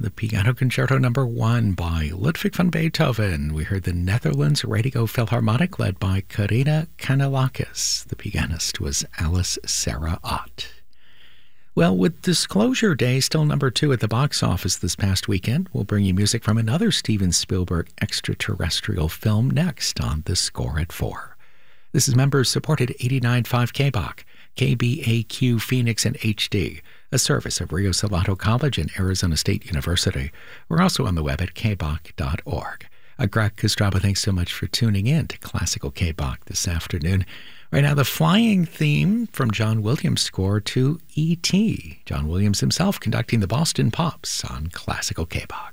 the Piano Concerto No. 1 by Ludwig van Beethoven. We heard the Netherlands Radio Philharmonic led by Karina Kanellakis. The pianist was Alice Sarah Ott. Well, with Disclosure Day still number 2 at the box office this past weekend, we'll bring you music from another Steven Spielberg extraterrestrial film next on The Score at 4. This is members-supported 89.5 KBOC, KBAQ Phoenix and HD, a service of Rio Salado College and Arizona State University. We're also on the web at kbok.org. Greg Kostraba, thanks so much for tuning in to Classical KBOC this afternoon. Right now, the flying theme from John Williams' score to E.T. John Williams himself conducting the Boston Pops on Classical KBOC.